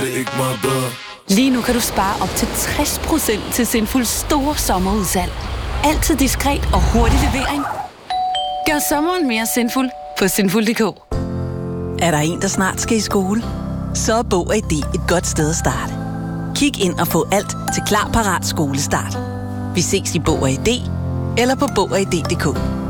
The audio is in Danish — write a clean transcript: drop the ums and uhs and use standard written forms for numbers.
Det er ikke meget bedre. Lige nu kan du spare op til 60% til Sinfuls store sommerudsalg. Altid diskret og hurtig levering. Gør sommeren mere sinful på sinful.dk. Er der en, der snart skal i skole? Så er Bog og ID et godt sted at starte. Kig ind og få alt til klar parat skolestart. Vi ses i Bog og ID eller på Bog og ID.dk.